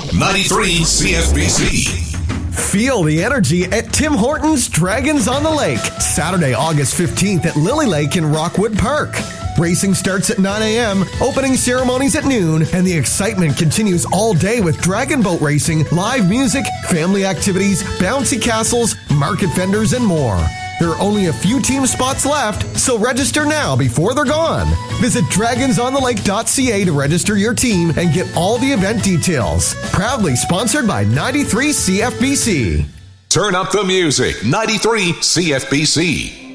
93 CFBC. Feel the energy at Tim Hortons Dragons on the Lake, Saturday, August 15th at Lily Lake in Rockwood Park. Racing starts at 9 a.m., opening ceremonies at noon, and the excitement continues all day with dragon boat racing, live music, family activities, bouncy castles, market vendors, and more. There are only a few team spots left, so register now before they're gone. Visit dragonsonthelake.ca to register your team and get all the event details. Proudly sponsored by 93 CFBC. Turn up the music. 93 CFBC.